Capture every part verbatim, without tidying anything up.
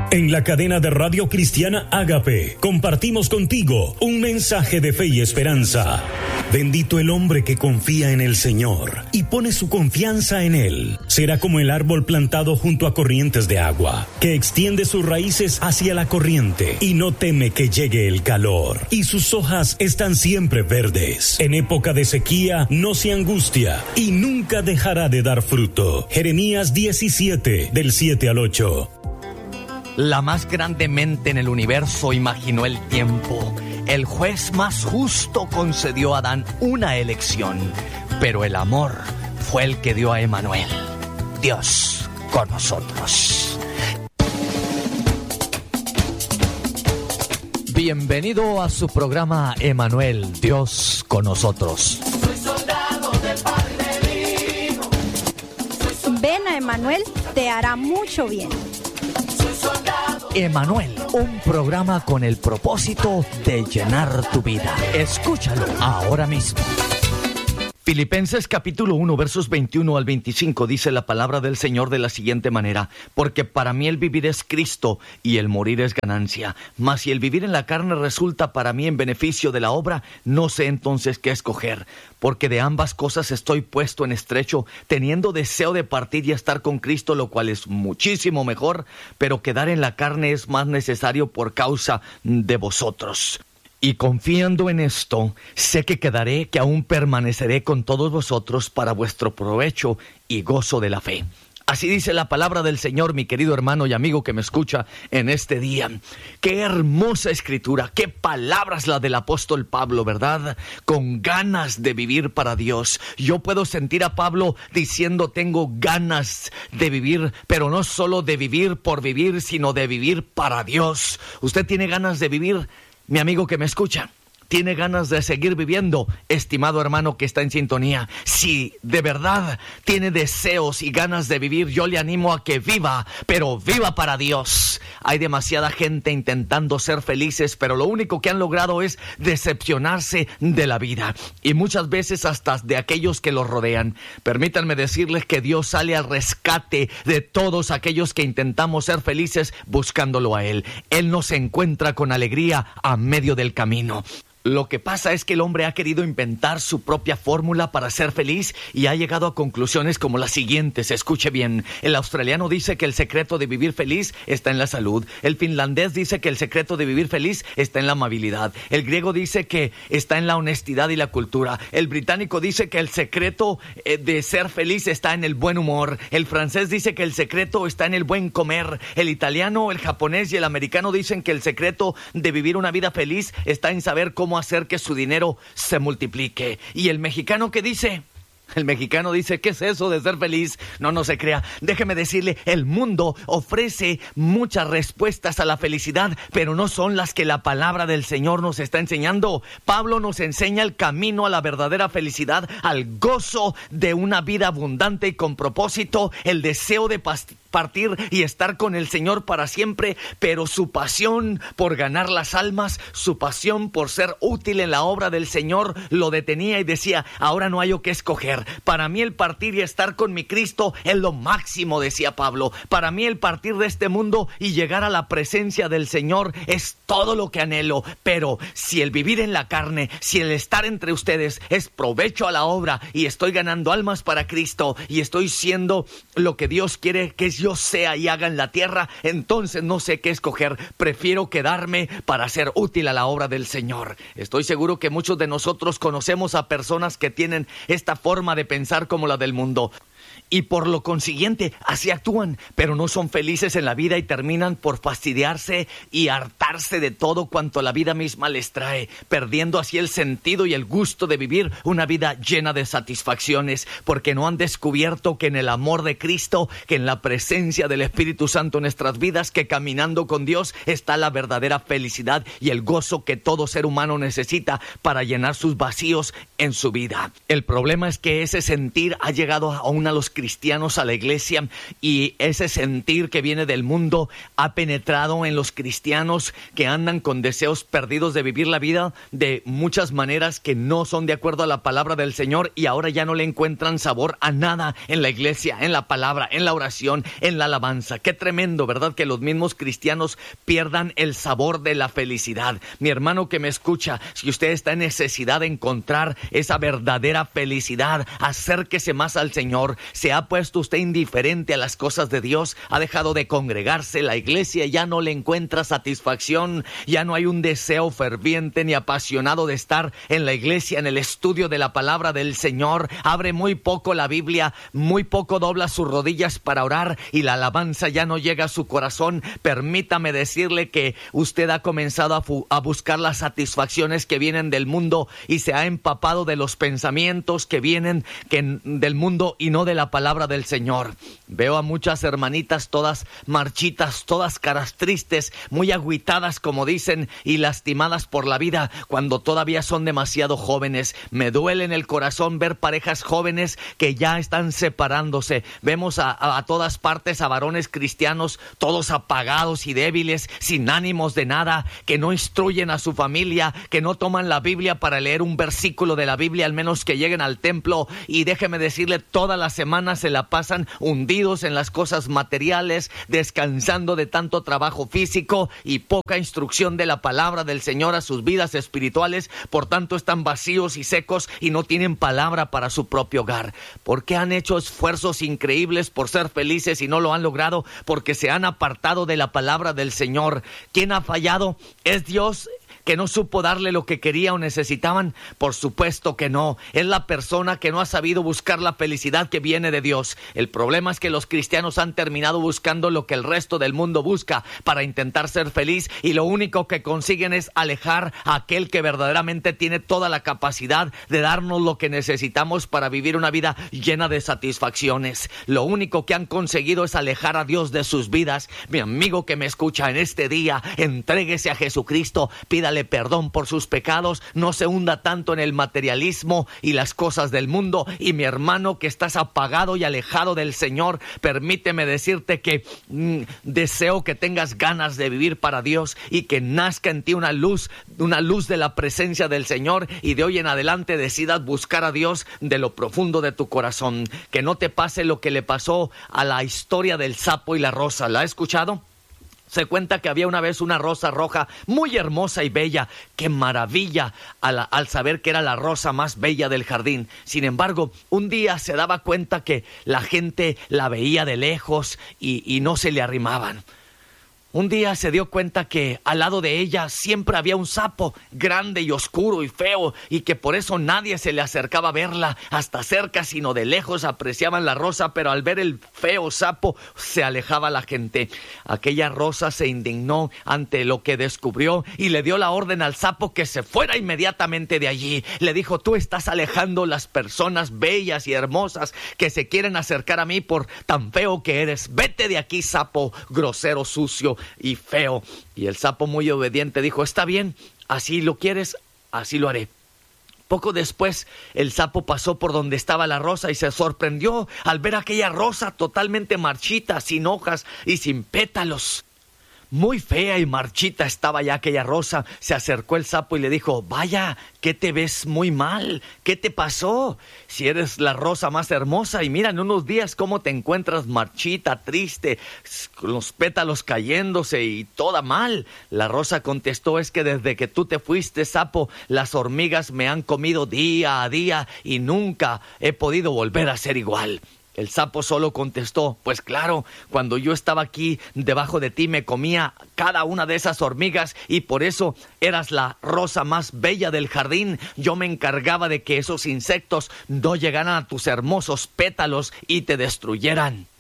En la cadena de radio cristiana Ágape, compartimos contigo un mensaje de fe y esperanza. Bendito el hombre que confía en el Señor y pone su confianza en Él. Será como el árbol plantado junto a corrientes de agua, que extiende sus raíces hacia la corriente y no teme que llegue el calor. Y sus hojas están siempre verdes. En época de sequía no se angustia y nunca dejará de dar fruto. Jeremías diecisiete, del siete al ocho. La más grande mente en el universo imaginó el tiempo. El juez más justo concedió a Adán una elección, pero el amor fue el que dio a Emmanuel, Dios con nosotros. Bienvenido a su programa Emmanuel, Dios con nosotros. Soy soldado del Padre Divino. Ven a Emmanuel, te hará mucho bien. Emmanuel, un programa con el propósito de llenar tu vida. Escúchalo ahora mismo. Filipenses capítulo uno, versos veintiuno al veinticinco, dice la palabra del Señor de la siguiente manera: porque para mí el vivir es Cristo y el morir es ganancia. Mas si el vivir en la carne resulta para mí en beneficio de la obra, no sé entonces qué escoger. Porque de ambas cosas estoy puesto en estrecho, teniendo deseo de partir y estar con Cristo, lo cual es muchísimo mejor, pero quedar en la carne es más necesario por causa de vosotros. Y confiando en esto, sé que quedaré, que aún permaneceré con todos vosotros para vuestro provecho y gozo de la fe. Así dice la palabra del Señor, mi querido hermano y amigo que me escucha en este día. Qué hermosa escritura, qué palabras la del apóstol Pablo, ¿verdad? Con ganas de vivir para Dios. Yo puedo sentir a Pablo diciendo: tengo ganas de vivir, pero no solo de vivir por vivir, sino de vivir para Dios. ¿Usted tiene ganas de vivir? Mi amigo que me escucha, ¿tiene ganas de seguir viviendo? Estimado hermano que está en sintonía, si de verdad tiene deseos y ganas de vivir, yo le animo a que viva, pero viva para Dios. Hay demasiada gente intentando ser felices, pero lo único que han logrado es decepcionarse de la vida, y muchas veces hasta de aquellos que los rodean. Permítanme decirles que Dios sale al rescate de todos aquellos que intentamos ser felices buscándolo a Él. Él nos encuentra con alegría a medio del camino. Lo que pasa es que el hombre ha querido inventar su propia fórmula para ser feliz y ha llegado a conclusiones como las siguientes. Escuche bien. El australiano dice que el secreto de vivir feliz está en la salud. El finlandés dice que el secreto de vivir feliz está en la amabilidad. El griego dice que está en la honestidad y la cultura. El británico dice que el secreto de ser feliz está en el buen humor. El francés dice que el secreto está en el buen comer. El italiano, el japonés y el americano dicen que el secreto de vivir una vida feliz está en saber cómo hacer que su dinero se multiplique. ¿Y el mexicano qué dice? El mexicano dice: ¿qué es eso de ser feliz? No, no se crea. Déjeme decirle, el mundo ofrece muchas respuestas a la felicidad, pero no son las que la palabra del Señor nos está enseñando. Pablo nos enseña el camino a la verdadera felicidad, al gozo de una vida abundante y con propósito, el deseo de pas- partir y estar con el Señor para siempre, pero su pasión por ganar las almas, su pasión por ser útil en la obra del Señor lo detenía y decía: ahora no hay o qué escoger. Para mí el partir y estar con mi Cristo es lo máximo, decía Pablo. Para mí el partir de este mundo y llegar a la presencia del Señor es todo lo que anhelo. Pero si el vivir en la carne, si el estar entre ustedes es provecho a la obra y estoy ganando almas para Cristo y estoy siendo lo que Dios quiere que yo sea y haga en la tierra, entonces no sé qué escoger. Prefiero quedarme para ser útil a la obra del Señor. Estoy seguro que muchos de nosotros conocemos a personas que tienen esta forma de pensar como la del mundo. Y por lo consiguiente, así actúan, pero no son felices en la vida y terminan por fastidiarse y hartarse de todo cuanto la vida misma les trae, perdiendo así el sentido y el gusto de vivir una vida llena de satisfacciones, porque no han descubierto que en el amor de Cristo, que en la presencia del Espíritu Santo en nuestras vidas, que caminando con Dios está la verdadera felicidad y el gozo que todo ser humano necesita para llenar sus vacíos en su vida. El problema es que ese sentir ha llegado aún a los cristianos a la iglesia y ese sentir que viene del mundo ha penetrado en los cristianos que andan con deseos perdidos de vivir la vida de muchas maneras que no son de acuerdo a la palabra del Señor, y ahora ya no le encuentran sabor a nada en la iglesia, en la palabra, en la oración, en la alabanza. Qué tremendo, ¿verdad? Que los mismos cristianos pierdan el sabor de la felicidad. Mi hermano que me escucha, si usted está en necesidad de encontrar esa verdadera felicidad, acérquese más al Señor. ¿Se ha puesto usted indiferente a las cosas de Dios? ¿Ha dejado de congregarse? La iglesia ya no le encuentra satisfacción, ya no hay un deseo ferviente ni apasionado de estar en la iglesia, en el estudio de la palabra del Señor. Abre muy poco la Biblia, muy poco dobla sus rodillas para orar y la alabanza ya no llega a su corazón. Permítame decirle que usted ha comenzado a, fu- a buscar las satisfacciones que vienen del mundo y se ha empapado de los pensamientos que vienen que, del mundo y no de la palabra del Señor. Veo a muchas hermanitas todas marchitas, todas caras tristes, muy agüitadas como dicen y lastimadas por la vida cuando todavía son demasiado jóvenes. Me duele en el corazón ver parejas jóvenes que ya están separándose. Vemos a, a, a todas partes a varones cristianos todos apagados y débiles, sin ánimos de nada, que no instruyen a su familia, que no toman la Biblia para leer un versículo de la Biblia, al menos que lleguen al templo, y déjeme decirle, toda la semana se la pasan hundidos en las cosas materiales, descansando de tanto trabajo físico y poca instrucción de la palabra del Señor a sus vidas espirituales. Por tanto están vacíos y secos y no tienen palabra para su propio hogar. ¿Por qué han hecho esfuerzos increíbles por ser felices y no lo han logrado? Porque se han apartado de la palabra del Señor. ¿Quién ha fallado? ¿Es Dios que no supo darle lo que quería o necesitaban? Por supuesto que no. Es la persona que no ha sabido buscar la felicidad que viene de Dios. El problema es que los cristianos han terminado buscando lo que el resto del mundo busca para intentar ser feliz, y lo único que consiguen es alejar a aquel que verdaderamente tiene toda la capacidad de darnos lo que necesitamos para vivir una vida llena de satisfacciones. Lo único que han conseguido es alejar a Dios de sus vidas. Mi amigo que me escucha en este día, entréguese a Jesucristo, pídale perdón por sus pecados, no se hunda tanto en el materialismo y las cosas del mundo. Y mi hermano que estás apagado y alejado del Señor, permíteme decirte que mm, deseo que tengas ganas de vivir para Dios y que nazca en ti una luz, una luz de la presencia del Señor, y de hoy en adelante decidas buscar a Dios de lo profundo de tu corazón. Que no te pase lo que le pasó a la historia del sapo y la rosa. ¿La has escuchado? Se cuenta que había una vez una rosa roja muy hermosa y bella. ¡Qué maravilla! Al, al saber que era la rosa más bella del jardín. Sin embargo, un día se daba cuenta que la gente la veía de lejos y, y no se le arrimaban. Un día se dio cuenta que al lado de ella siempre había un sapo grande y oscuro y feo, y que por eso nadie se le acercaba a verla hasta cerca, sino de lejos apreciaban la rosa, pero al ver el feo sapo se alejaba la gente. Aquella rosa se indignó ante lo que descubrió y le dio la orden al sapo que se fuera inmediatamente de allí. Le dijo: tú estás alejando las personas bellas y hermosas que se quieren acercar a mí por tan feo que eres. Vete de aquí, sapo grosero, sucio y feo. Y el sapo, muy obediente, dijo: está bien, así lo quieres, así lo haré. Poco después, el sapo pasó por donde estaba la rosa y se sorprendió al ver aquella rosa totalmente marchita, sin hojas y sin pétalos. Muy fea y marchita estaba ya aquella rosa. Se acercó el sapo y le dijo: vaya, ¿qué te ves muy mal? ¿Qué te pasó? Si eres la rosa más hermosa, y mira en unos días cómo te encuentras marchita, triste, con los pétalos cayéndose y toda mal. La rosa contestó: es que desde que tú te fuiste, sapo, las hormigas me han comido día a día y nunca he podido volver a ser igual. El sapo solo contestó: pues claro, cuando yo estaba aquí debajo de ti me comía cada una de esas hormigas y por eso eras la rosa más bella del jardín. Yo me encargaba de que esos insectos no llegaran a tus hermosos pétalos y te destruyeran.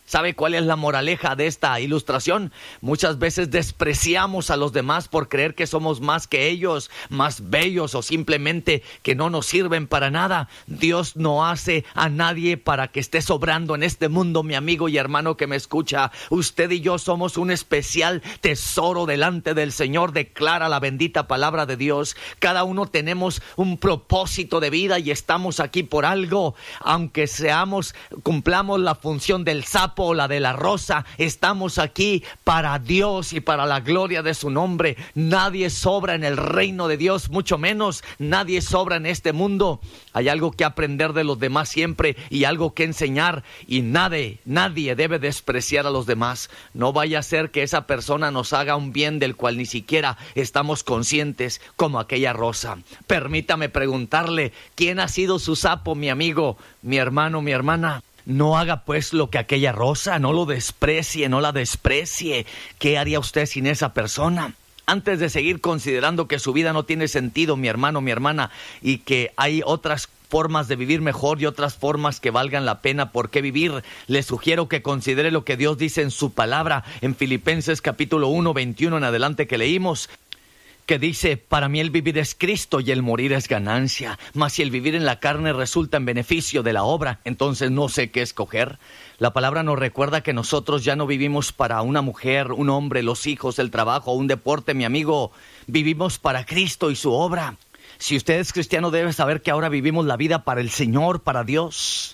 ¿Sabe cuál es la moraleja de esta ilustración? Muchas veces despreciamos a los demás por creer que somos más que ellos, más bellos o simplemente que no nos sirven para nada. Dios no hace a nadie para que esté sobrando en este mundo, mi amigo y hermano que me escucha. Usted y yo somos un especial tesoro delante del Señor, declara la bendita palabra de Dios. Cada uno tenemos un propósito de vida y estamos aquí por algo. Aunque seamos, cumplamos la función del sapo o la de la rosa, estamos aquí para Dios y para la gloria de su nombre. Nadie sobra en el reino de Dios, mucho menos nadie sobra en este mundo. Hay algo que aprender de los demás siempre y algo que enseñar, y nadie, nadie debe despreciar a los demás. No vaya a ser que esa persona nos haga un bien del cual ni siquiera estamos conscientes, como aquella rosa. Permítame preguntarle, ¿quién ha sido su sapo, mi amigo, mi hermano, mi hermana? No haga pues lo que aquella rosa, no lo desprecie, no la desprecie. ¿Qué haría usted sin esa persona? Antes de seguir considerando que su vida no tiene sentido, mi hermano, mi hermana, y que hay otras formas de vivir mejor y otras formas que valgan la pena por qué vivir, le sugiero que considere lo que Dios dice en su palabra, en Filipenses capítulo uno, veintiuno en adelante que leímos, que dice: para mí el vivir es Cristo y el morir es ganancia, mas si el vivir en la carne resulta en beneficio de la obra, entonces no sé qué escoger. La palabra nos recuerda que nosotros ya no vivimos para una mujer, un hombre, los hijos, el trabajo, un deporte, mi amigo. Vivimos para Cristo y su obra. Si usted es cristiano, debe saber que ahora vivimos la vida para el Señor, para Dios.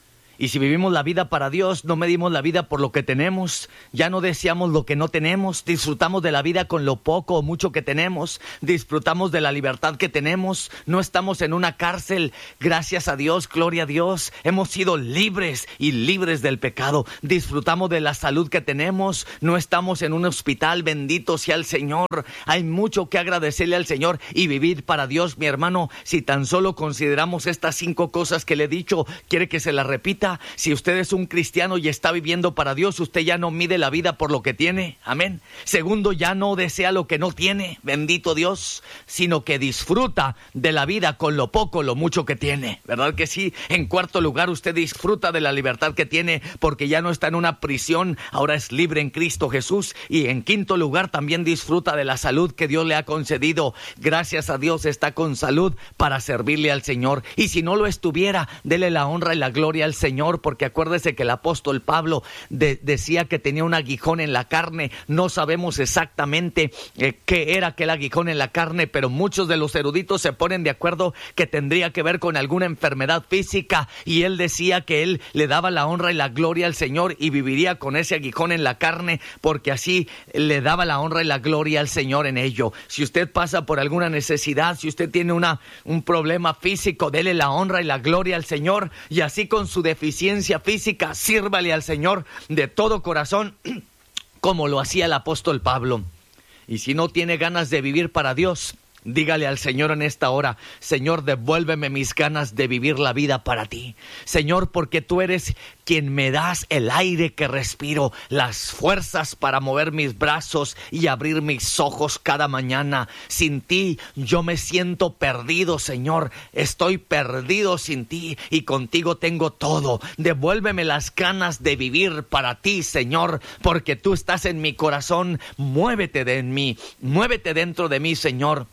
Y si vivimos la vida para Dios, no medimos la vida por lo que tenemos, ya no deseamos lo que no tenemos, disfrutamos de la vida con lo poco o mucho que tenemos, disfrutamos de la libertad que tenemos, no estamos en una cárcel, gracias a Dios, gloria a Dios, hemos sido libres y libres del pecado, disfrutamos de la salud que tenemos, no estamos en un hospital, bendito sea el Señor, hay mucho que agradecerle al Señor y vivir para Dios, mi hermano. Si tan solo consideramos estas cinco cosas que le he dicho, ¿quiere que se las repita? Si usted es un cristiano y está viviendo para Dios, usted ya no mide la vida por lo que tiene, amén. Segundo, ya no desea lo que no tiene, bendito Dios, sino que disfruta de la vida con lo poco, lo mucho que tiene, ¿verdad que sí? En cuarto lugar, usted disfruta de la libertad que tiene porque ya no está en una prisión, ahora es libre en Cristo Jesús. Y en quinto lugar, también disfruta de la salud que Dios le ha concedido. Gracias a Dios está con salud para servirle al Señor. Y si no lo estuviera, dele la honra y la gloria al Señor. Señor, porque acuérdese que el apóstol Pablo de, decía que tenía un aguijón en la carne. No sabemos exactamente eh, qué era aquel aguijón en la carne, pero muchos de los eruditos se ponen de acuerdo que tendría que ver con alguna enfermedad física, y él decía que él le daba la honra y la gloria al Señor y viviría con ese aguijón en la carne, porque así le daba la honra y la gloria al Señor en ello. Si usted pasa por alguna necesidad, si usted tiene una, un problema físico, dele la honra y la gloria al Señor, y así con su deficiencia física, sírvale al Señor de todo corazón, como lo hacía el apóstol Pablo. Y si no tiene ganas de vivir para Dios, dígale al Señor en esta hora: Señor, devuélveme mis ganas de vivir la vida para ti. Señor, porque tú eres quien me das el aire que respiro, las fuerzas para mover mis brazos y abrir mis ojos cada mañana. Sin ti yo me siento perdido, Señor. Estoy perdido sin ti y contigo tengo todo. Devuélveme las ganas de vivir para ti, Señor, porque tú estás en mi corazón. Muévete de en mí, muévete dentro de mí, Señor.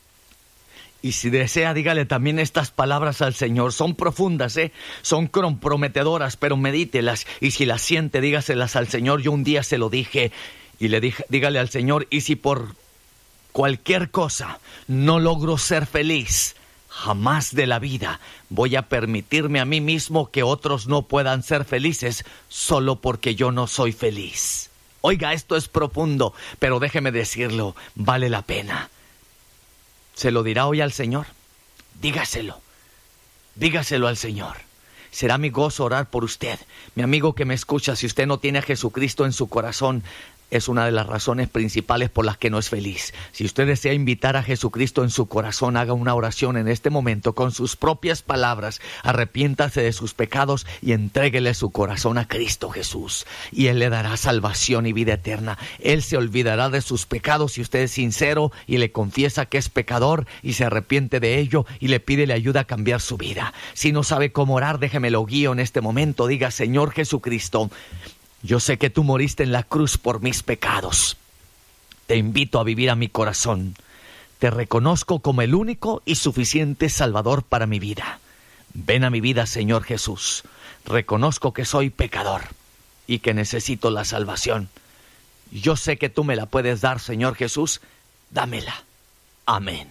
Y si desea, dígale también estas palabras al Señor. Son profundas, ¿eh? Son comprometedoras, pero medítelas. Y si las siente, dígaselas al Señor. Yo un día se lo dije y le dije, dígale al Señor: y si por cualquier cosa no logro ser feliz, jamás de la vida voy a permitirme a mí mismo que otros no puedan ser felices solo porque yo no soy feliz. Oiga, esto es profundo, pero déjeme decirlo, vale la pena. ¿Se lo dirá hoy al Señor? Dígaselo. Dígaselo al Señor. Será mi gozo orar por usted. Mi amigo que me escucha, si usted no tiene a Jesucristo en su corazón, es una de las razones principales por las que no es feliz. Si usted desea invitar a Jesucristo en su corazón, haga una oración en este momento con sus propias palabras. Arrepiéntase de sus pecados y entréguele su corazón a Cristo Jesús. Y Él le dará salvación y vida eterna. Él se olvidará de sus pecados si usted es sincero y le confiesa que es pecador y se arrepiente de ello y le pide la ayuda a cambiar su vida. Si no sabe cómo orar, déjeme lo guío en este momento. Diga: Señor Jesucristo, Yo sé que tú moriste en la cruz por mis pecados. Te invito a vivir a mi corazón. Te reconozco como el único y suficiente Salvador para mi vida. Ven a mi vida, Señor Jesús. Reconozco que soy pecador y que necesito la salvación. Yo sé que tú me la puedes dar, Señor Jesús. Dámela. Amén.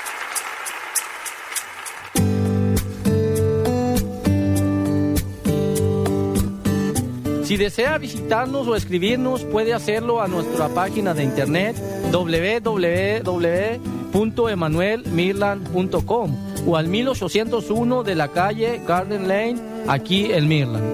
Si desea visitarnos o escribirnos, puede hacerlo a nuestra página de internet doble u doble u doble u punto emanuel mirland punto com o al mil ochocientos uno de la calle Garden Lane, aquí en Mirland.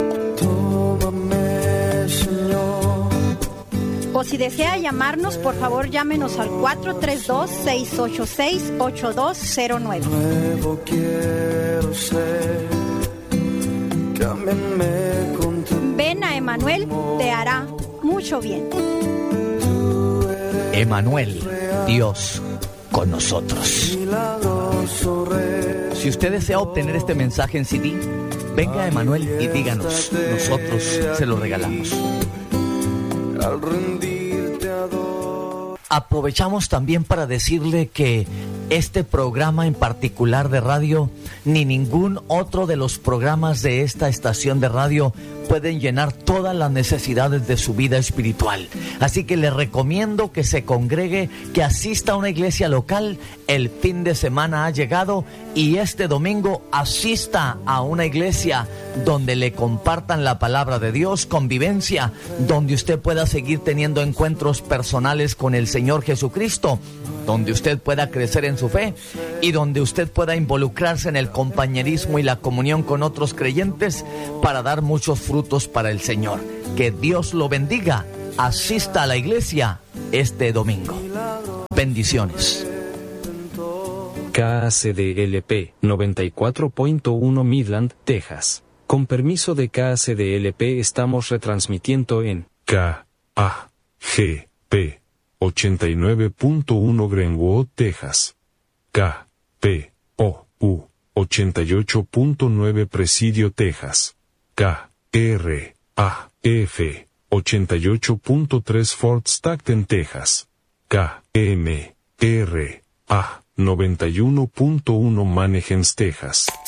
O si desea llamarnos, por favor llámenos al cuatro tres dos, seis ocho seis, ocho dos cero nueve. Nuevo quiero ser, cámbiame con tu... Ven a Emanuel, te hará mucho bien. Emanuel, Dios con nosotros. Si usted desea obtener este mensaje en C D, venga a Emanuel y díganos, nosotros se lo regalamos. Al rendirte adoro. Aprovechamos también para decirle que este programa en particular de radio, ni ningún otro de los programas de esta estación de radio pueden llenar todas las necesidades de su vida espiritual. Así que le recomiendo que se congregue, que asista a una iglesia local. El fin de semana ha llegado y este domingo asista a una iglesia donde le compartan la palabra de Dios, convivencia, donde usted pueda seguir teniendo encuentros personales con el Señor Jesucristo, donde usted pueda crecer en su fe y donde usted pueda involucrarse en el compañerismo y la comunión con otros creyentes para dar muchos frutos para el Señor. Que Dios lo bendiga. Asista a la iglesia este domingo. Bendiciones. K A C D L P noventa y cuatro punto uno Midland, Texas. Con permiso de K A C D L P estamos retransmitiendo en K A G P ochenta y nueve punto uno Greenwood, Texas. K P O U ochenta y ocho punto nueve Presidio, Texas. K R A F ochenta y ocho punto tres Fort Stockton, Texas. K M R A noventa y uno punto uno Mannheim, Texas.